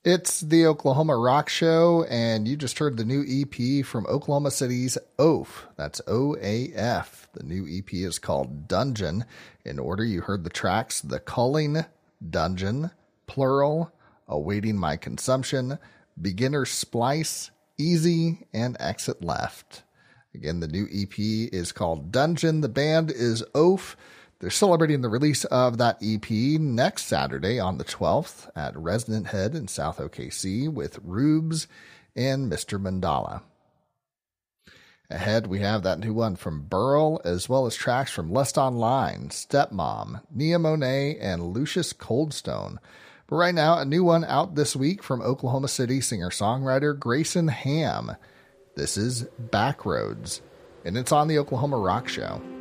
It's the Oklahoma Rock Show, and you just heard the new EP from Oklahoma City's OAF. That's OAF. The new EP is called Dungeon. In order, you heard the tracks The Calling, Dungeon, Plural, Awaiting My Consumption, Beginner Splice, Easy, and Exit Left. Again, the new EP is called Dungeon. The band is OAF. They're celebrating the release of that EP next Saturday on the 12th at Resonant Head in South OKC with Rubes and Mr. Mandala. Ahead, we have that new one from Burl, as well as tracks from Lust Online, Stepmom, Nia Monet, and Lucius Coldstone. But right now, a new one out this week from Oklahoma City singer-songwriter Grayson Ham. This is Backroads, and it's on the Oklahoma Rock Show.